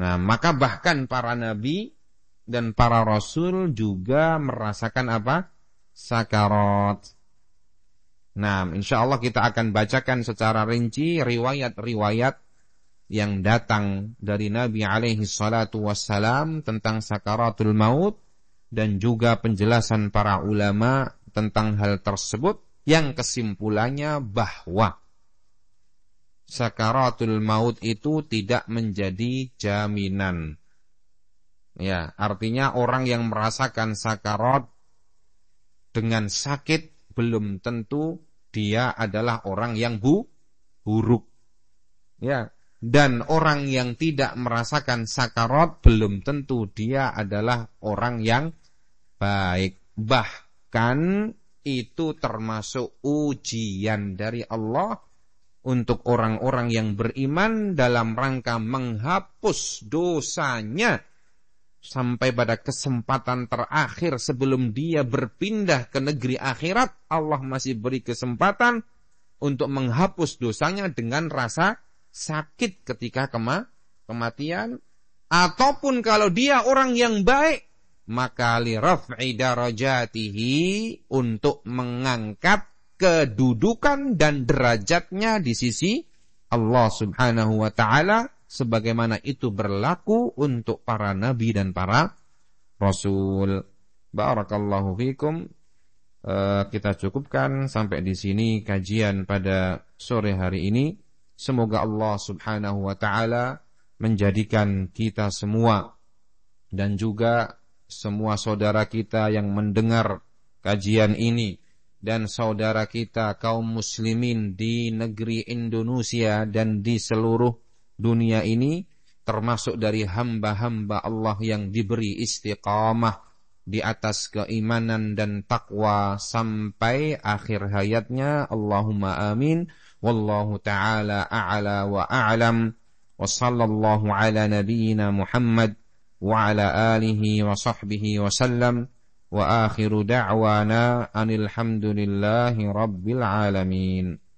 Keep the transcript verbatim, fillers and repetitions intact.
Nah, maka bahkan para nabi dan para rasul juga merasakan apa? Sakarat. Nah, insya Allah kita akan bacakan secara rinci riwayat-riwayat yang datang dari Nabi alaihi salatu wassalam tentang sakaratul maut, dan juga penjelasan para ulama tentang hal tersebut, yang kesimpulannya bahwa sakaratul maut itu tidak menjadi jaminan. Ya, artinya orang yang merasakan sakarat dengan sakit belum tentu dia adalah orang yang bu, buruk. Ya, dan orang yang tidak merasakan sakarat belum tentu dia adalah orang yang baik. Bahkan itu termasuk ujian dari Allah untuk orang-orang yang beriman dalam rangka menghapus dosanya sampai pada kesempatan terakhir sebelum dia berpindah ke negeri akhirat. Allah masih beri kesempatan untuk menghapus dosanya dengan rasa sakit ketika kema, kematian, ataupun kalau dia orang yang baik, maka li raf'i darajatihi, untuk mengangkat kedudukan dan derajatnya di sisi Allah Subhanahu wa taala, sebagaimana itu berlaku untuk para nabi dan para rasul. Barakallahu fikum. Uh, kita cukupkan sampai di sini kajian pada sore hari ini. Semoga Allah Subhanahu wa taala menjadikan kita semua dan juga semua saudara kita yang mendengar kajian ini dan saudara kita kaum muslimin di negeri Indonesia dan di seluruh dunia ini termasuk dari hamba-hamba Allah yang diberi istiqamah di atas keimanan dan takwa sampai akhir hayatnya. Allahumma amin. Wallahu ta'ala a'la wa a'lam. Wa sallallahu ala nabiyyina Muhammad wa ala alihi wa sahbihi wa sallam. Wa akhiru da'wana anil hamdulillahi rabbil alamin.